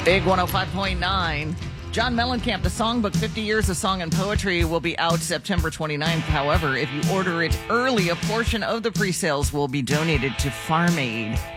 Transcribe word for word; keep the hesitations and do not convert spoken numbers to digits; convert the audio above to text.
Big one oh five point nine. John Mellencamp, the songbook, fifty years of Song and Poetry, will be out September twenty-ninth. However, if you order it early, a portion of the pre-sales will be donated to Farm Aid.